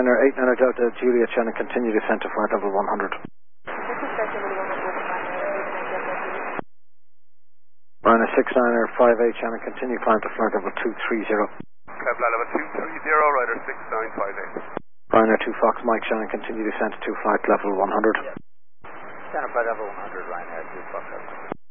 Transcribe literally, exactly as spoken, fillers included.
Ryanair eight niner Delta Juliet Shannon, continue descent to flight level one hundred. Ryanair six niner five eight Shannon, continue climb to flight level two three zero. Climb flight level two three zero, Ryanair six nine five eight. Ryanair two Fox Mike Shannon, continue descent to flight level one hundred. Shannon flight level one hundred, Ryanair two Fox.